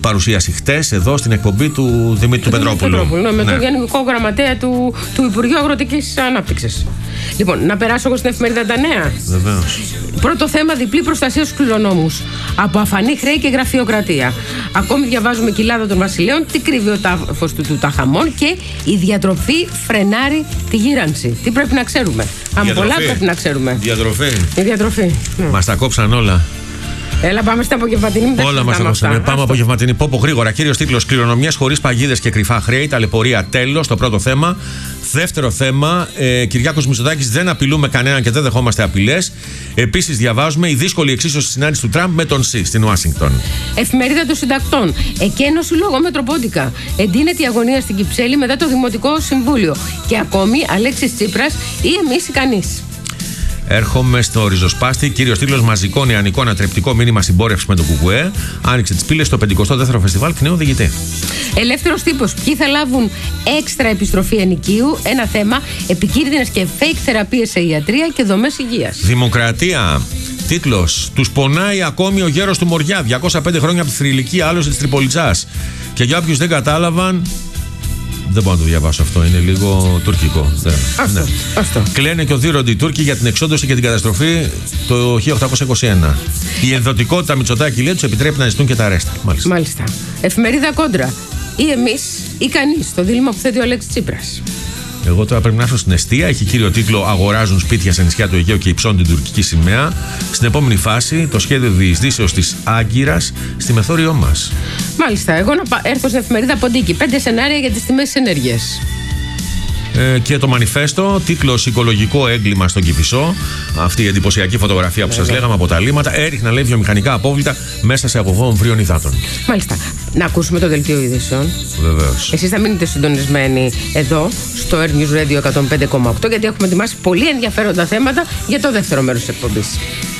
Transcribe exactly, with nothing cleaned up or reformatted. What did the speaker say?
παρουσίαση χτες εδώ στην εκπομπή του Δημήτρη του Πετρόπουλου. Πετρόπουλου ναι, με ναι. τον Γενικό Γραμματέα του, του Υπουργείου Αγροτικής Ανάπτυξης. Λοιπόν, να περάσω εγώ στην εφημερίδα Τα Νέα. Βεβαίως. Πρώτο θέμα, διπλή προστασία στους κληρονόμους. Από αφανή χρέη και γραφειοκρατία. Ακόμη διαβάζουμε κοιλάδα των βασιλέων. Τι κρύβει ο τάφος του Τουταγχαμών και η διατροφή φρενάρει τη γύρανση. Τι πρέπει να ξέρουμε. Αν πολλά πρέπει να ξέρουμε. Διατροφή. Η διατροφή. Μας τα κόψαν όλα. Έλα, πάμε στην απογευματινή. Όλα μας τα κόψαν. Πάμε απογευματινή. Πω πω γρήγορα. Κύριος τίτλος: κληρονομιές χωρίς παγίδες και κρυφά χρέη. Ταλαιπωρία τέλος. Το πρώτο θέμα. Δεύτερο θέμα, ε, Κυριάκος Μητσοτάκης: δεν απειλούμε κανέναν και δεν δεχόμαστε απειλές. Επίσης, διαβάζουμε η δύσκολη εξίσωση συνάντηση του Τραμπ με τον Σι στην Ουάσιγκτον. Εφημερίδα των Συντακτών. Εκένωση λόγω Μετροπόντικα. Εντείνεται η αγωνία στην Κυψέλη μετά το Δημοτικό Συμβούλιο. Και ακόμη Αλέξης Τσίπρας ή εμείς ή κανείς. Έρχομαι στο ριζοσπάστη. Κύριος τίτλος: μαζικό νεανικό ανατρεπτικό μήνυμα συμπόρευση με το Κουκουέ. Άνοιξε τις πύλες στο πενηκοστό δεύτερο φεστιβάλ Κνέου Οδηγητή. Ελεύθερος τύπος. Ποιοι θα λάβουν έξτρα επιστροφή ενοικίου. Ένα θέμα. Επικίνδυνες και fake θεραπείες σε ιατρία και δομές υγείας. Δημοκρατία. Τίτλος: τους πονάει ακόμη ο γέρος του Μοριά. διακόσια πέντε χρόνια από τη θρυλική άλωση της Τριπολιτσάς. Και για όποιους δεν κατάλαβαν. Δεν μπορώ να το διαβάσω αυτό, είναι λίγο τουρκικό. Αυτό, ναι. αυτό. Κλαίνε και οδύρονται οι Τούρκοι για την εξόντωση και την καταστροφή το χίλια οκτακόσια είκοσι ένα. Η ενδοτικότητα Μητσοτάκη, λέει, τους επιτρέπει να ζητούν και τα ρέστα. Μάλιστα. Μάλιστα. Εφημερίδα Κόντρα. Ή εμείς ή κανείς. Το δίλημμα που θέτει ο Αλέξης Τσίπρας. Εγώ τώρα πρέπει να έρθω στην εστία. Έχει κύριο τίτλο: αγοράζουν σπίτια σε νησιά του Αιγαίου και υψώνουν την τουρκική σημαία. Στην επόμενη φάση, το σχέδιο διεισδύσεως της Άγκυρας στη μεθόριό μας. Μάλιστα. Εγώ να έρθω στην εφημερίδα Ποντίκη. Πέντε σενάρια για τις τιμές της ενέργειας. Ε, και το μανιφέστο, τίτλος: οικολογικό έγκλημα στον Κηφισό. Αυτή η εντυπωσιακή φωτογραφία που σας λέγαμε από τα λίμματα. Έριχνα, λέει, βιομηχανικά απόβλητα μέσα σε αγωγό ομβρίων υδάτων. Μάλιστα. Να ακούσουμε το δελτίο ειδήσεων. Βεβαίως. Εσείς θα μείνετε συντονισμένοι εδώ στο Air News Radio εκατόν πέντε κόμμα οκτώ, γιατί έχουμε ετοιμάσει πολύ ενδιαφέροντα θέματα για το δεύτερο μέρος της εκπομπής.